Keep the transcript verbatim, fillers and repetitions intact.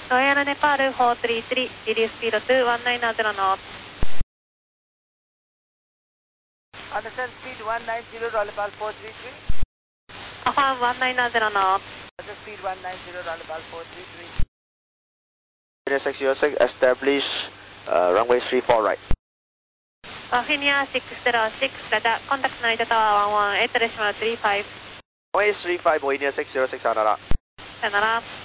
Royal Nepal four three three, reduce speed to one nine zero knots. Understand speed one nine zero, Royal Nepal four three three. Affirm one nine zero knots. Understand speed one nine zero, Royal Nepal four three three. six zero six, establish uh, runway three four right. Virginia six zero six, data, contact Narita Tower one one eight decimal three five. Runway three five, Virginia six zero six, Anara. Anara.